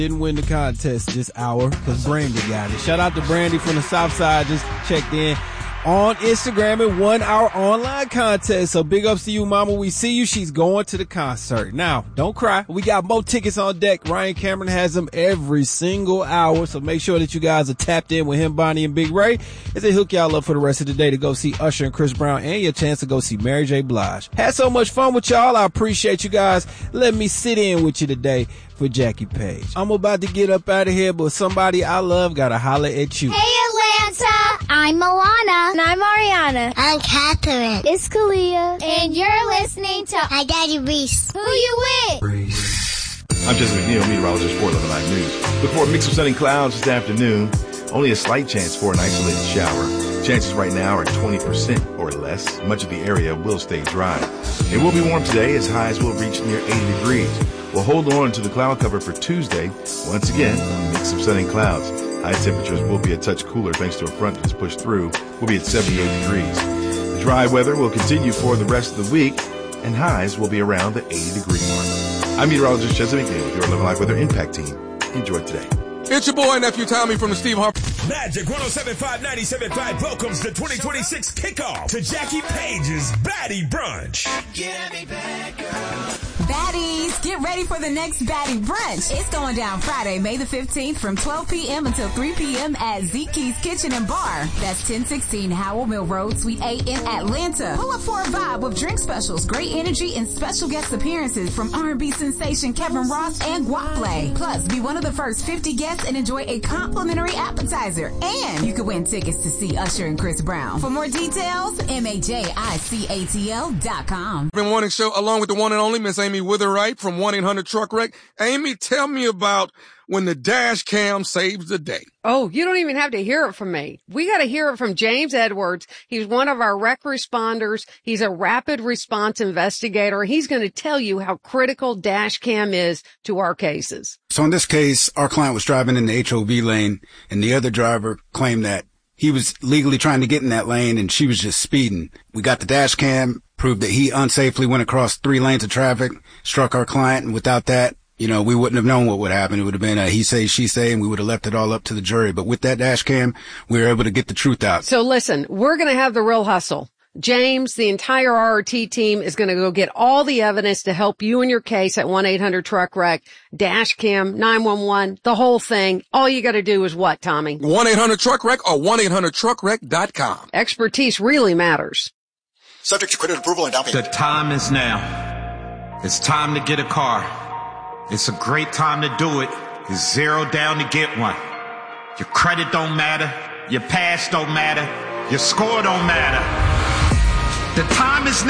Didn't win the contest this hour because Brandy got it. Shout out to Brandy from the South Side. Just checked in on Instagram and won our online contest. So big ups to you, mama. We see you. She's going to the concert. Now, don't cry. We got more tickets on deck. Ryan Cameron has them every single hour. So make sure that you guys are tapped in with him, Bonnie, and Big Ray as they hook y'all up for the rest of the day to go see Usher and Chris Brown and your chance to go see Mary J. Blige. Had so much fun with y'all. I appreciate you guys. Let me sit in with you today for Jackie Page. I'm about to get up out of here, but somebody I love gotta holler at you. Hey, Atlanta! I'm Milana. And I'm Ariana. I'm Catherine. It's Kalia. And you're listening to My Daddy Reese. Who you with? Reese. I'm Jesse McNeil, meteorologist for 11 Live News. Look for a mix of sunny clouds this afternoon. Only a slight chance for an isolated shower. Chances right now are 20% or less. Much of the area will stay dry. It will be warm today as highs will reach near 80 degrees. We'll hold on to the cloud cover for Tuesday. Once again, a mix of sunny clouds. High temperatures will be a touch cooler thanks to a front that's pushed through. We'll be at 78 degrees. The dry weather will continue for the rest of the week, and highs will be around the 80-degree mark. I'm meteorologist Jesse McNeil with your 11 Live Weather Impact Team. Enjoy today. It's your boy, Nephew Tommy from the Steve Harper. Magic 107.5, 97.5 welcomes the 2026 kickoff to Jackie Page's Baddie Brunch. Get me back, girl. Baddies, get ready for the next Baddie Brunch. It's going down Friday, May the 15th from 12 p.m. until 3 p.m. at Zeke's Kitchen and Bar. That's 1016 Howell Mill Road, Suite A in Atlanta. Pull up for a vibe with drink specials, great energy, and special guest appearances from R&B sensation Kevin Ross and Guap Play. Plus, be one of the first 50 guests and enjoy a complimentary appetizer. And you can win tickets to see Usher and Chris Brown. For more details, MAJICATL.com. Morning show along with the one and only Miss Amy Witherite from 1-800-TRUCK-WRECK. Amy, tell me about when the dash cam saves the day. Oh, you don't even have to hear it from me. We got to hear it from James Edwards. He's one of our wreck responders. He's a rapid response investigator. He's going to tell you how critical dash cam is to our cases. So in this case, our client was driving in the HOV lane and the other driver claimed that he was legally trying to get in that lane and she was just speeding. We got the dash cam, proved that he unsafely went across 3 lanes of traffic, struck our client, and without that, we wouldn't have known what would happen. It would have been a he say, she say, and we would have left it all up to the jury. But with that dash cam, we were able to get the truth out. So listen, we're going to have the real hustle. James, the entire RRT team is going to go get all the evidence to help you in your case at 1-800-TRUCK-WRECK, dash cam, 911, the whole thing. All you got to do is what, Tommy? 1-800-TRUCK-WRECK or 1-800-TRUCKWRECK.com. Expertise really matters. Subject to credit approval and down payment. The time is now. It's time to get a car. It's a great time to do it. It's zero down to get one. Your credit don't matter. Your past don't matter. Your score don't matter. The time is now.